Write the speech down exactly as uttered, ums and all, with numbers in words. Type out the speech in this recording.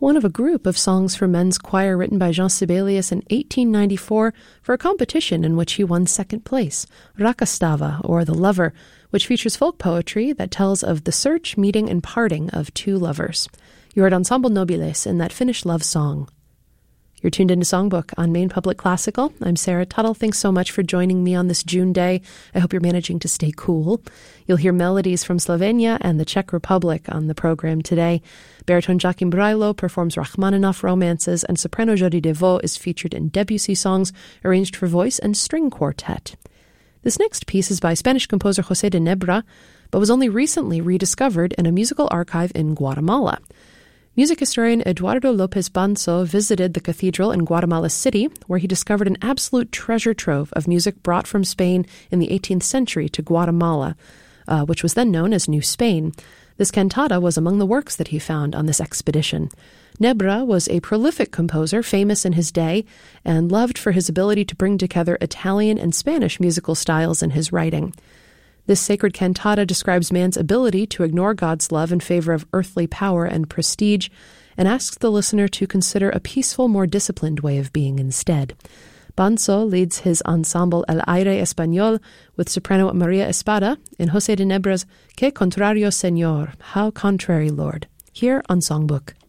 one of a group of songs for men's choir written by Jean Sibelius in eighteen ninety-four for a competition in which he won second place, Rakastava, or The Lover, which features folk poetry that tells of the search, meeting, and parting of two lovers. You heard Ensemble Nobiles in that Finnish love song. You're tuned into Songbook on Maine Public Classical. I'm Sarah Tuttle. Thanks so much for joining me on this June day. I hope you're managing to stay cool. You'll hear melodies from Slovenia and the Czech Republic on the program today. Baritone Joachim Brailo performs Rachmaninoff romances, and soprano Jody Deveau is featured in Debussy songs arranged for voice and string quartet. This next piece is by Spanish composer José de Nebra, but was only recently rediscovered in a musical archive in Guatemala. Music historian Eduardo López Banzo visited the cathedral in Guatemala City, where he discovered an absolute treasure trove of music brought from Spain in the eighteenth century to Guatemala, uh, which was then known as New Spain. This cantata was among the works that he found on this expedition. Nebra was a prolific composer, famous in his day, and loved for his ability to bring together Italian and Spanish musical styles in his writing. This sacred cantata describes man's ability to ignore God's love in favor of earthly power and prestige, and asks the listener to consider a peaceful, more disciplined way of being instead. Banzo leads his ensemble El Aire Español with soprano Maria Espada in José de Nebra's Que Contrario Señor, How Contrary Lord, here on Songbook.